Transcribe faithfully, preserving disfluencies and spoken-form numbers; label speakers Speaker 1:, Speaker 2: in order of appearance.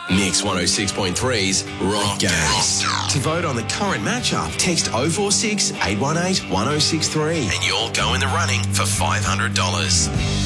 Speaker 1: Mix one oh six point three's Rock Games. To vote on the current matchup, text oh four six, eight one eight, one oh six three and you'll go in the running for five hundred dollars.